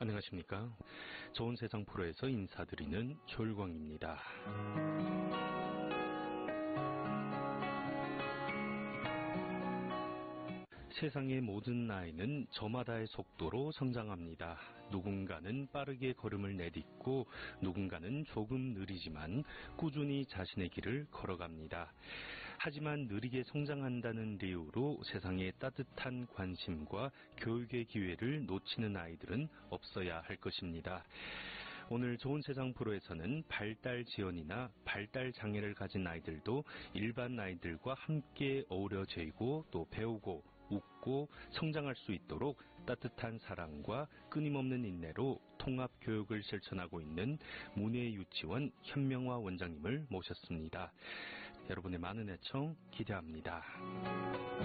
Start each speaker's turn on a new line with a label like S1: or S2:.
S1: 안녕하십니까. 좋은 세상 프로에서 인사드리는 조일광입니다. 세상의 모든 아이는 저마다의 속도로 성장합니다. 누군가는 빠르게 걸음을 내딛고 누군가는 조금 느리지만 꾸준히 자신의 길을 걸어갑니다. 하지만 느리게 성장한다는 이유로 세상에 따뜻한 관심과 교육의 기회를 놓치는 아이들은 없어야 할 것입니다. 오늘 좋은 세상 프로에서는 발달 지연이나 발달 장애를 가진 아이들도 일반 아이들과 함께 어우러지고 또 배우고 웃고 성장할 수 있도록 따뜻한 사랑과 끊임없는 인내로 통합 교육을 실천하고 있는 문예유치원 현명화 원장님을 모셨습니다. 여러분의 많은 애청 기대합니다.